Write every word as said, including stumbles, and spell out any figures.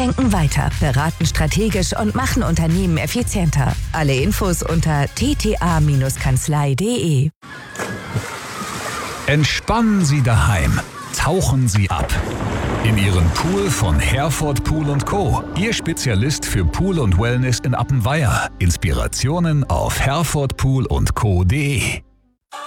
denken weiter, beraten strategisch und machen Unternehmen effizienter. Alle Infos unter t t a Kanzlei punkt de. Entspannen Sie daheim. Tauchen Sie ab. In Ihren Pool von Herford Pool und Co. Ihr Spezialist für Pool und Wellness in Appenweier. Inspirationen auf herford pool und co punkt de.